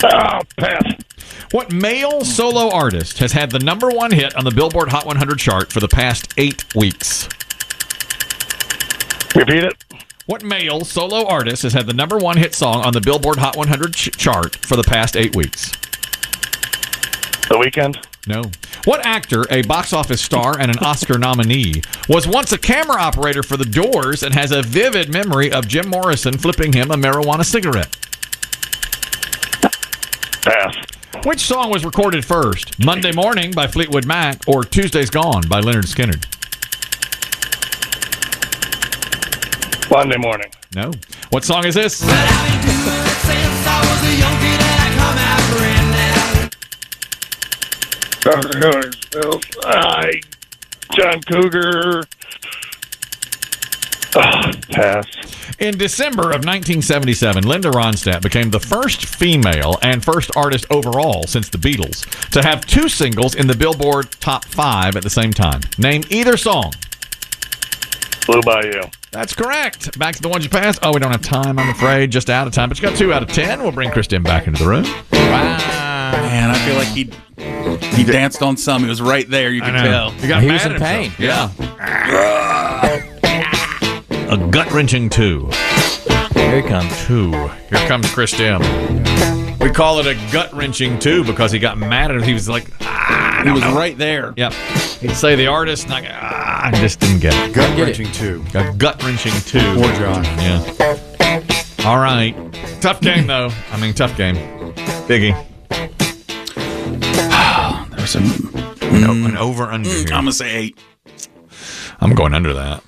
Oh, pass. What male solo artist has had the #1 hit on the Billboard Hot 100 chart for the past 8 weeks? Repeat it. What male solo artist has had the #1 hit song on the Billboard Hot 100 chart for the past 8 weeks? The Weeknd. No. What actor, a box office star and an Oscar nominee, was once a camera operator for The Doors and has a vivid memory of Jim Morrison flipping him a marijuana cigarette? Pass. Which song was recorded first? Monday Morning by Fleetwood Mac or Tuesday's Gone by Leonard Skinner? Monday morning. No. What song is this? John Cougar. Pass. In December of 1977, Linda Ronstadt became the first female and first artist overall since the Beatles to have 2 singles in the Billboard Top 5 at the same time. Name either song. Blue Bayou. That's correct. Back to the ones you passed. Oh, we don't have time, I'm afraid. Just out of time. But you got 2 out of 10. We'll bring Kristen back into the room. Wow. Man, I feel like he danced on some. He was right there. You can tell. He got He mad was in at pain. himself. Yeah. A gut-wrenching 2. Here he comes. 2. Here comes Chris M. We call it a gut-wrenching 2 because he got mad at it. He was like, He was right there. Yep. He'd say the artist, and I just didn't get it. Gut-wrenching 2. A gut-wrenching 2. Poor John. Yeah. All right. Tough game, though. I mean, tough game. Biggie. There's some. An over-under here. I'm going to say 8. I'm going under that.